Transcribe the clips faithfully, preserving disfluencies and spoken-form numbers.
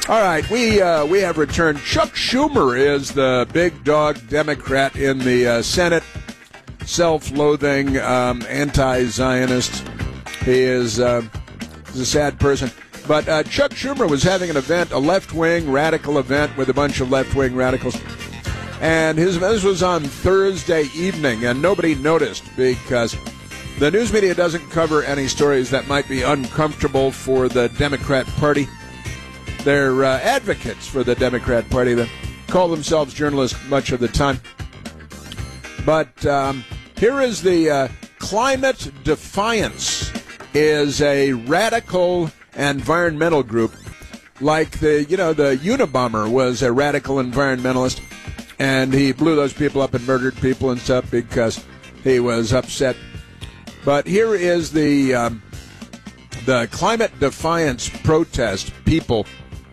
All right, we uh, we have returned. Chuck Schumer is the big dog Democrat in the uh, Senate, self-loathing, um, anti-Zionist. He is uh, he's a sad person. But uh, Chuck Schumer was having an event, a left-wing radical event with a bunch of left-wing radicals. And his this was on Thursday evening, and nobody noticed because the news media doesn't cover any stories that might be uncomfortable for the Democrat Party. They're uh, advocates for the Democrat Party that call themselves journalists much of the time. But um, here is the uh, Climate Defiance is a radical environmental group, like the you know the Unabomber was a radical environmentalist, and he blew those people up and murdered people and stuff because he was upset. But here is the um, the Climate Defiance protest people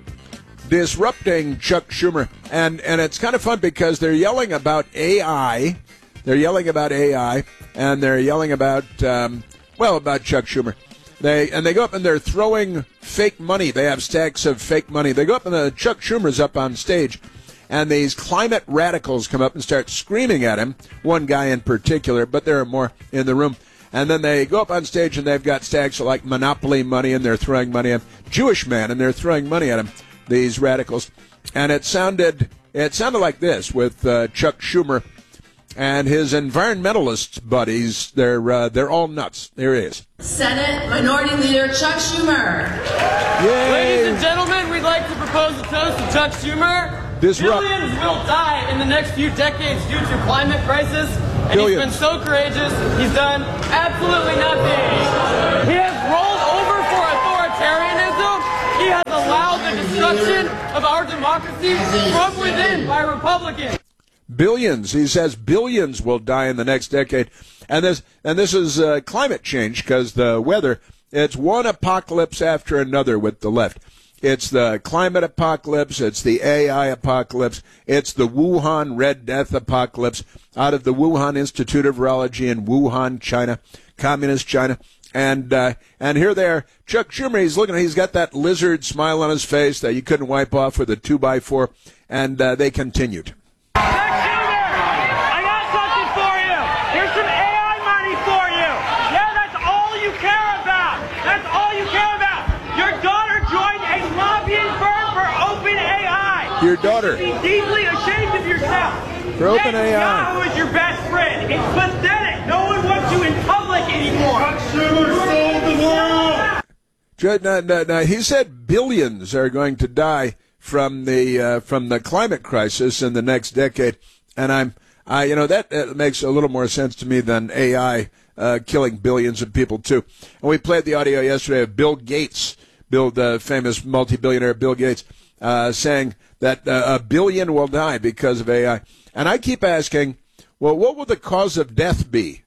disrupting Chuck Schumer, and and it's kind of fun because they're yelling about A I, they're yelling about A I, and they're yelling about um, well about Chuck Schumer. They and they go up and they're throwing fake money. They have stacks of fake money. They go up and the Chuck Schumer's up on stage, and these climate radicals come up and start screaming at him. One guy in particular, but there are more in the room. And then they go up on stage and they've got stacks of like Monopoly money, and they're throwing money at him. Jewish man, and they're throwing money at him. These radicals, and it sounded it sounded like this with uh, Chuck Schumer and his environmentalist buddies. They're uh, they're all nuts. Here he is. Senate Minority Leader Chuck Schumer. Yay. Ladies and gentlemen, we'd like to propose a toast to Chuck Schumer. Disrupt. Billions will die in the next few decades due to climate crisis, and Billions. He's been so courageous. He's done absolutely nothing. He has rolled over for authoritarianism. He has allowed the destruction of our democracy from within by Republicans. Billions. He says billions will die in the next decade. And this and this is uh, climate change, because the weather, it's one apocalypse after another with the left. It's the climate apocalypse. It's the A I apocalypse. It's the Wuhan Red Death apocalypse out of the Wuhan Institute of Virology in Wuhan, China, communist China. And uh, and here they are. Chuck Schumer, he's looking, he's got that lizard smile on his face that you couldn't wipe off with a two by four. And uh, they continued. Chuck Schumer, I got something for you. Here's some A I money for you. Yeah, that's all you care about. That's all you care about. Your daughter joined a lobbying firm for OpenAI. Your daughter. You should be deeply ashamed of yourself. For OpenAI. Yahoo is your best friend. It's pathetic. No one wants you in public anymore. Chuck Schumer sold the world. No, no, no, he said billions are going to die from the uh, from the climate crisis in the next decade, and I'm, I, you know, that uh, makes a little more sense to me than A I uh, killing billions of people too. And we played the audio yesterday of Bill Gates, Bill, the famous multi-billionaire Bill Gates, uh, saying that uh, a billion will die because of A I. And I keep asking, well, what will the cause of death be?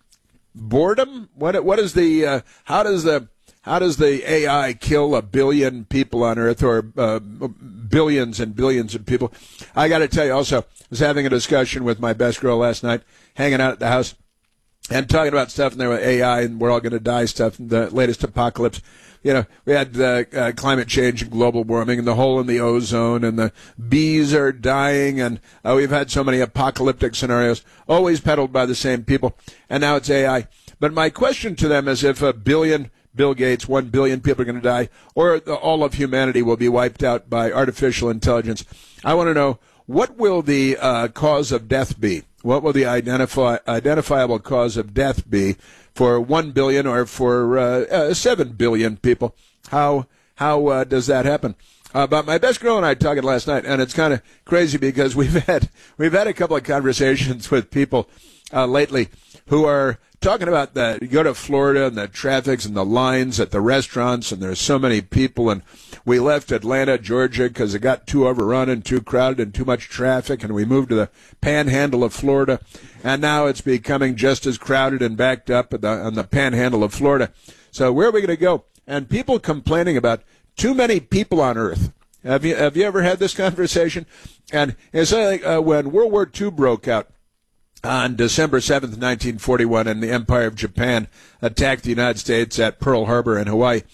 Boredom? What? What is the? Uh, how does the? How does the A I kill a billion people on Earth, or uh, billions and billions of people? I got to tell you also, I was having a discussion with my best girl last night, hanging out at the house, and talking about stuff, and there was A I, and we're all going to die stuff, the latest apocalypse. You know, we had uh, uh, climate change and global warming and the hole in the ozone, and the bees are dying, and uh, we've had so many apocalyptic scenarios, always peddled by the same people, and now it's A I. But my question to them is, if a billion, Bill Gates, one billion people are going to die, or the, all of humanity will be wiped out by artificial intelligence, I want to know, what will the uh, cause of death be? What will the identify, identifiable cause of death be for one billion or for uh, uh, seven billion people? How how uh, does that happen? Uh, but my best girl and I talking last night, and it's kind of crazy because we've had we've had a couple of conversations with people uh, lately who are talking about the, you go to Florida and the traffics and the lines at the restaurants, and there's so many people, and we left Atlanta, Georgia, because it got too overrun and too crowded and too much traffic, and we moved to the panhandle of Florida, and now it's becoming just as crowded and backed up at the, on the panhandle of Florida. So where are we going to go? And people complaining about too many people on Earth. Have you have you ever had this conversation? And it's like uh, when World War Two broke out, on December seventh, nineteen forty-one, and the Empire of Japan attacked the United States at Pearl Harbor in Hawaii.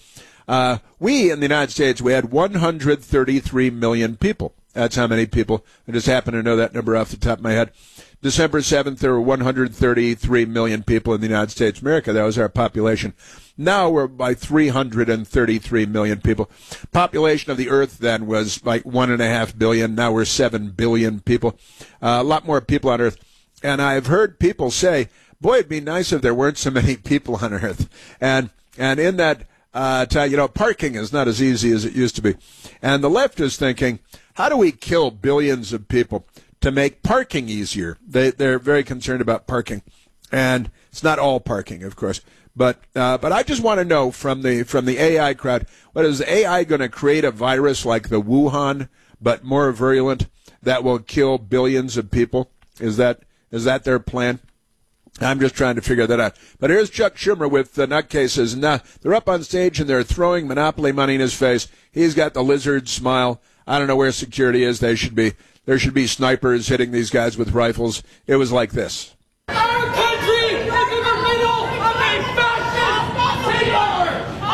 Uh, we in the United States, we had one hundred thirty-three million people. That's how many people. I just happen to know that number off the top of my head. December seventh, there were one hundred thirty-three million people in the United States of America. That was our population. Now we're by three hundred thirty-three million people. Population of the Earth then was like one and a half billion. Now we're seven billion people. Uh, a lot more people on Earth. And I've heard people say, boy, it'd be nice if there weren't so many people on Earth. And, and in that, uh, time, you know, parking is not as easy as it used to be. And the left is thinking, how do we kill billions of people to make parking easier? They, they're very concerned about parking. And it's not all parking, of course. But uh, but I just want to know from the from the A I crowd, what is A I going to create a virus like the Wuhan, but more virulent, that will kill billions of people? Is that is that their plan? I'm just trying to figure that out. But here's Chuck Schumer with the nutcases. Now, they're up on stage and they're throwing Monopoly money in his face. He's got the lizard smile. I don't know where security is. They should be there should be snipers hitting these guys with rifles. It was like this. Our country is in the middle of a fascist takeover.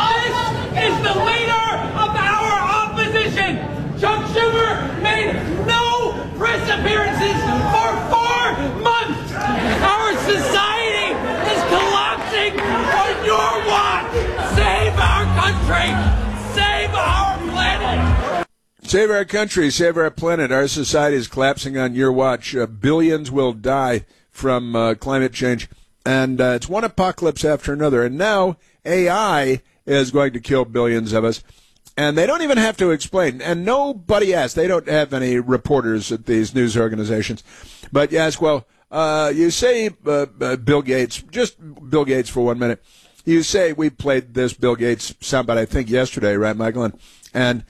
This is the leader of our opposition. Chuck Schumer made no press appearances for four months. Our society is collapsing on your watch. Save our country. Save our planet. Save our country. Save our planet. Our society is collapsing on your watch. Uh, billions will die from uh, climate change, and uh, it's one apocalypse after another. And now A I is going to kill billions of us, and they don't even have to explain. And nobody asks. They don't have any reporters at these news organizations. But you ask, well, uh, you say uh, uh, Bill Gates, just Bill Gates for one minute. You say we played this Bill Gates soundbite, I think, yesterday, right, Michael? And, and